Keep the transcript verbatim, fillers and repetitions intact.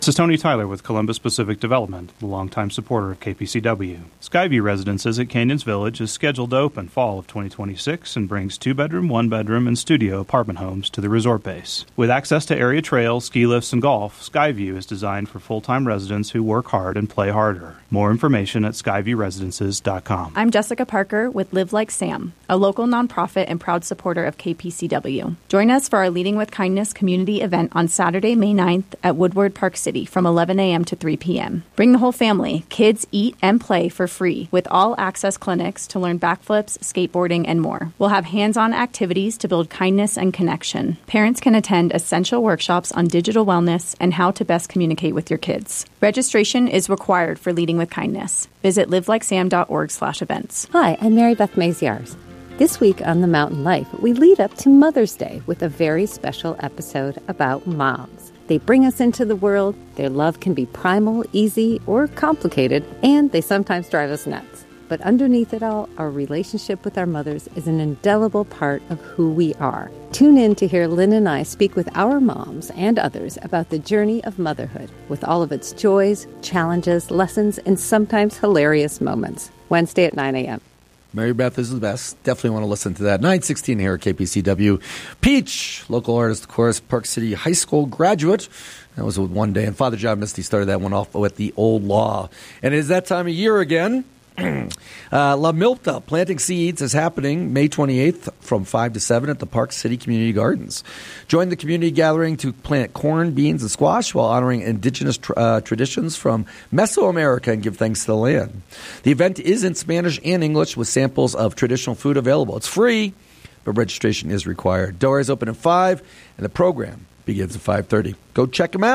is Tony Tyler with Columbus Pacific Development, the longtime supporter of K P C W. Skyview Residences at Canyons Village is scheduled to open fall of twenty twenty-six and brings two-bedroom, one-bedroom, and studio apartment homes to the resort base. With access to area trails, ski lifts, and golf, Skyview is designed for full-time residents who work hard and play harder. More information at skyview residences dot com. I'm Jessica Parker with Live Like Sam, a local nonprofit and proud supporter of K P C W. Join us for our Leading with Kindness community event on Saturday, May ninth at Woodward Park City from eleven a.m. to three p.m. Bring the whole family. Kids eat and play for free with all-access clinics to learn backflips, skateboarding, and more. We'll have hands-on activities to build kindness and connection. Parents can attend essential workshops on digital wellness and how to best communicate with your kids. Registration is required for Leading with Kindness. Visit live like sam dot org slash events. Hi, I'm Mary Beth Maziarz. This week on The Mountain Life, we lead up to Mother's Day with a very special episode about moms. They bring us into the world, their love can be primal, easy, or complicated, and they sometimes drive us nuts. But underneath it all, our relationship with our mothers is an indelible part of who we are. Tune in to hear Lynn and I speak with our moms and others about the journey of motherhood, with all of its joys, challenges, lessons, and sometimes hilarious moments. Wednesday at nine a.m. Mary Beth is the best. Definitely want to listen to that. nine sixteen here at K P C W. Peach, local artist, of course, Park City High School graduate. That was with One Day. And Father John Misty started that one off with The Old Law. And it is that time of year again. uh, La Milta Planting Seeds is happening May twenty-eighth from five to seven at the Park City Community Gardens. Join the community gathering to plant corn, beans, and squash while honoring indigenous tr- uh, traditions from Mesoamerica and give thanks to the land. The event is in Spanish and English with samples of traditional food available. It's free, but registration is required. Doors open at five, and the program begins at five thirty. Go check them out.